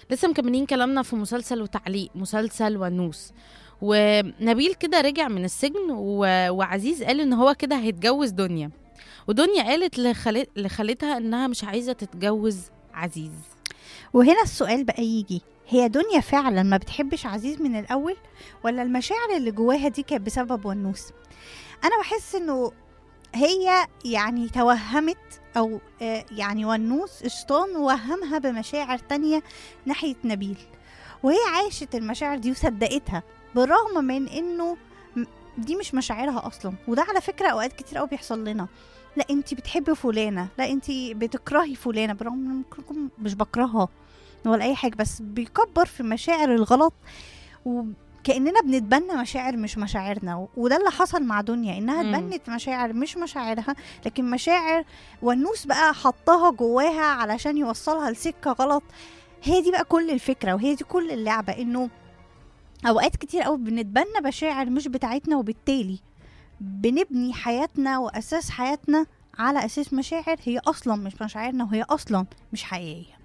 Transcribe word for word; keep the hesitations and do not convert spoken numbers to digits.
لسه مكملين كلامنا في مسلسل وتعليق، مسلسل ونوس. ونبيل كده رجع من السجن و... وعزيز قال ان هو كده هيتجوز دنيا، ودنيا قالت لخالت... لخالتها انها مش عايزة تتجوز عزيز. وهنا السؤال بقى يجي، هي دنيا فعلا ما بتحبش عزيز من الأول، ولا المشاعر اللي جواها دي كانت بسبب ونوس؟ أنا بحس إنه هي يعني توهمت، أو آه يعني ونوس الشيطان وهمها بمشاعر تانية ناحية نبيل، وهي عاشت المشاعر دي وصدقتها بالرغم من إنه م- دي مش مشاعرها أصلا. وده على فكرة أوقات كتير أوي بيحصل لنا، لا انتي بتحبي فلانة، لا انتي بتكرهي فلانة، برغم ان ممكن يكون مش بكرهها ولا اي حاجة، بس بيكبر في مشاعر الغلط، وكأننا بنتبنى مشاعر مش مشاعرنا. و- وده اللي حصل مع دنيا، انها مم. اتبنت مشاعر مش مشاعرها، لكن مشاعر ونوس بقى حطها جواها علشان يوصلها لسكة غلط. هي دي بقى كل الفكرة، وهي دي كل اللعبة، انه اوقات كتير قوي بنتبنى مشاعر مش بتاعتنا، وبالتالي بنبني حياتنا واساس حياتنا على اساس مشاعر هي اصلا مش مشاعرنا، وهي اصلا مش حقيقية.